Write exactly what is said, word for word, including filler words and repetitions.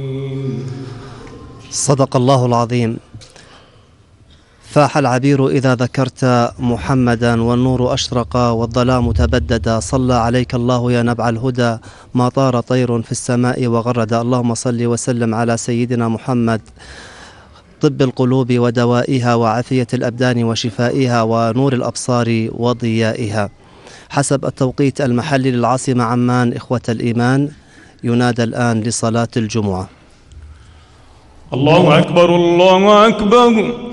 صدق الله العظيم. فاح العبير إذا ذكرت محمدا، والنور أشرق والظلام تبدد. صلى عليك الله يا نبع الهدى، ما طار طير في السماء وغرد. اللهم صل وسلم على سيدنا محمد، طب القلوب ودوائها وعافية الأبدان وشفائها ونور الأبصار وضيائها. حسب التوقيت المحلي للعاصمة عمان، إخوة الإيمان، ينادى الآن لصلاة الجمعة. الله أكبر الله أكبر.